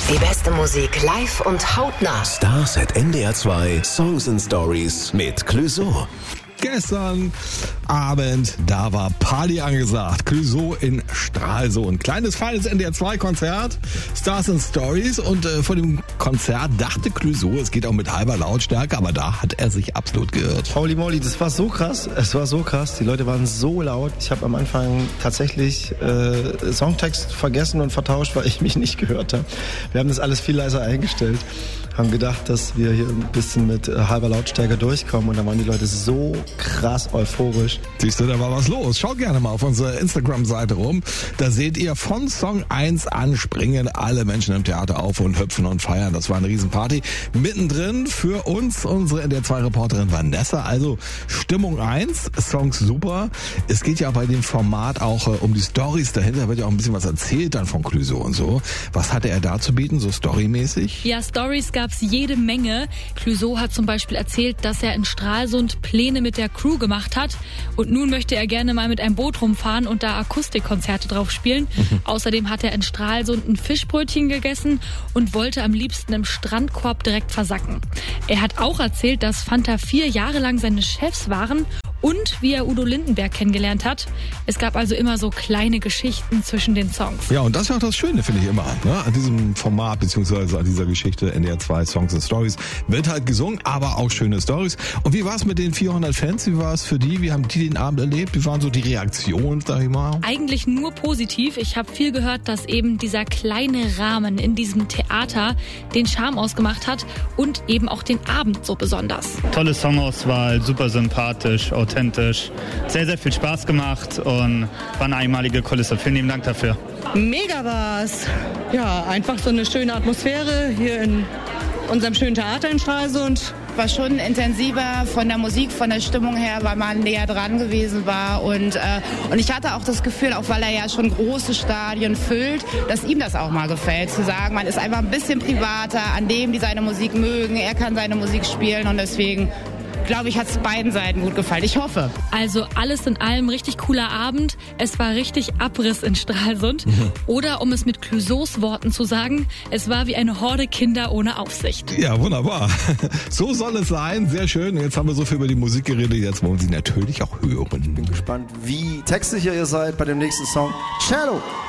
Die beste Musik live und hautnah. Stars at NDR 2 Songs and Stories mit Clouseau. Gestern Abend, da war Party angesagt. Clouseau in Stralsund. Kleines, feines NDR2-Konzert, Stars and Stories. Und vor dem Konzert dachte Clouseau, es geht auch mit halber Lautstärke, aber da hat er sich absolut geirrt. Holy moly, das war so krass. Es war so krass. Die Leute waren so laut. Ich habe am Anfang tatsächlich Songtext vergessen und vertauscht, weil ich mich nicht gehört habe. Wir haben das alles viel leiser eingestellt. Haben gedacht, dass wir hier ein bisschen mit halber Lautstärke durchkommen. Und da waren die Leute so krass euphorisch. Siehst du, da war was los. Schaut gerne mal auf unsere Instagram-Seite rum. Da seht ihr von Song 1 an springen alle Menschen im Theater auf und hüpfen und feiern. Das war eine Riesenparty. Mittendrin für uns unsere NDR2-Reporterin Vanessa. Also Stimmung 1, Songs super. Es geht ja bei dem Format auch um die Storys. Dahinter wird ja auch ein bisschen was erzählt dann von Clouseau und so. Was hatte er da zu bieten, so storymäßig? Ja, Stories gab's jede Menge. Clouseau hat zum Beispiel erzählt, dass er in Stralsund Pläne mit der Crew gemacht hat und nun möchte er gerne mal mit einem Boot rumfahren und da Akustikkonzerte drauf spielen. Außerdem hat er in Stralsund ein Fischbrötchen gegessen und wollte am liebsten im Strandkorb direkt versacken. Er hat auch erzählt, dass Fanta 4 Jahre lang seine Chefs waren und wie er Udo Lindenberg kennengelernt hat. Es gab also immer so kleine Geschichten zwischen den Songs. Ja, und das ist ja auch das Schöne, finde ich immer, ne? An diesem Format beziehungsweise an dieser Geschichte NDR 2 Songs and Stories wird halt gesungen, aber auch schöne Stories. Und wie war es mit den 400 Fans? Wie war es für die? Wie haben die den Abend erlebt? Wie waren so die Reaktionen, sag ich mal? Eigentlich nur positiv. Ich habe viel gehört, dass eben dieser kleine Rahmen in diesem Theater den Charme ausgemacht hat und eben auch den Abend so besonders. Tolle Songauswahl, super sympathisch, authentisch. Sehr, sehr viel Spaß gemacht und war eine einmalige Kulisse. Vielen lieben Dank dafür. Mega war's. Ja, einfach so eine schöne Atmosphäre hier in unserem schönen Theater in Stralsund. War schon intensiver von der Musik, von der Stimmung her, weil man näher dran gewesen war. Und ich hatte auch das Gefühl, auch weil er ja schon große Stadien füllt, dass ihm das auch mal gefällt. Zu sagen, man ist einfach ein bisschen privater an dem, die seine Musik mögen. Er kann seine Musik spielen und deswegen glaube ich, hat es beiden Seiten gut gefallen. Ich hoffe. Also alles in allem richtig cooler Abend. Es war richtig Abriss in Stralsund. Oder um es mit Clouseaus Worten zu sagen, es war wie eine Horde Kinder ohne Aufsicht. Ja, wunderbar. So soll es sein. Sehr schön. Jetzt haben wir so viel über die Musik geredet. Jetzt wollen wir sie natürlich auch hören. Bin gespannt, wie textsicher ihr seid bei dem nächsten Song. Cello.